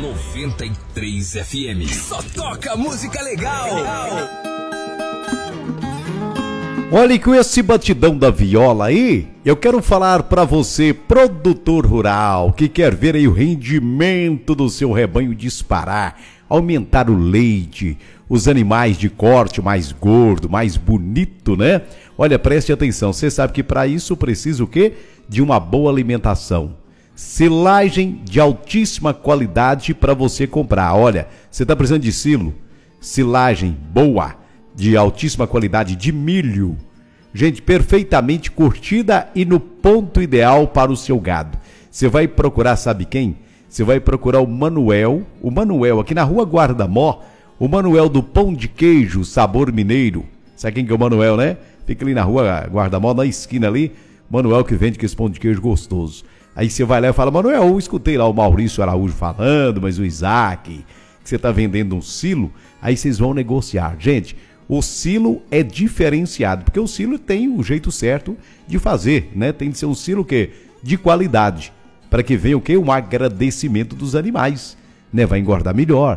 93 FM. Só toca música legal. Olha, com esse batidão da viola aí, eu quero falar para você, produtor rural, que quer ver aí o rendimento do seu rebanho disparar, aumentar o leite, os animais de corte mais gordo, mais bonito, né? Olha, preste atenção, você sabe que para isso precisa o quê? De uma boa alimentação. Silagem de altíssima qualidade para você comprar. Olha, você está precisando de silo? Silagem boa, de altíssima qualidade de milho. Gente, perfeitamente curtida e no ponto ideal para o seu gado. Você vai procurar, sabe quem? Você vai procurar o Manuel aqui na rua Guarda-Mó, o Manuel do Pão de Queijo Sabor Mineiro. Sabe quem que é o Manuel, né? Fica ali na rua Guarda-Mó, na esquina ali, Manuel que vende esse pão de queijo gostoso. Aí você vai lá e fala, Manuel, eu escutei lá o Maurício Araújo falando, mas o Isaac, que você está vendendo um silo, aí vocês vão negociar. Gente, o silo é diferenciado, porque o silo tem o jeito certo de fazer, né? Tem de ser um silo que de qualidade, para que venha o quê? Um agradecimento dos animais, né? Vai engordar melhor,